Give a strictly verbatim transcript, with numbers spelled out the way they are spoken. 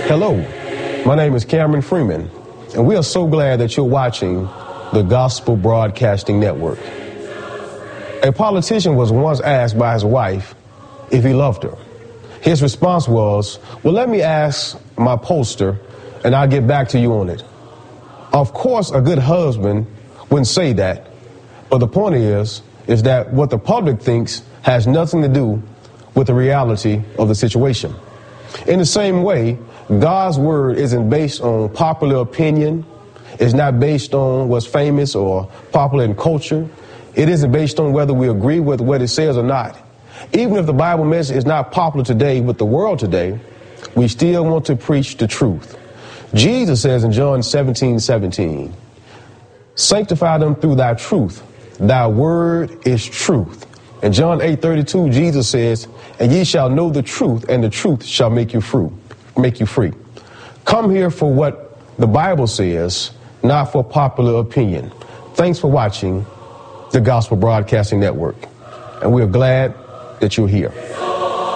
Hello, my name is Cameron Freeman, and we are so glad that you're watching the Gospel Broadcasting Network. A politician was once asked by his wife if he loved her. His response was, well, let me ask my pollster, and I'll get back to you on it. Of course, a good husband wouldn't say that, but the point is, is that what the public thinks has nothing to do with the reality of the situation. In the same way, God's word isn't based on popular opinion. It's not based on what's famous or popular in culture. It isn't based on whether we agree with what it says or not. Even if the Bible message is not popular today with the world today, we still want to preach the truth. Jesus says in John seventeen seventeen, sanctify them through thy truth. Thy word is truth. In John eight thirty-two, Jesus says, and ye shall know the truth, and the truth shall make you free. Make you free. Come here for what the Bible says, not for popular opinion. Thanks for watching the Gospel Broadcasting Network, and we are glad that you're here.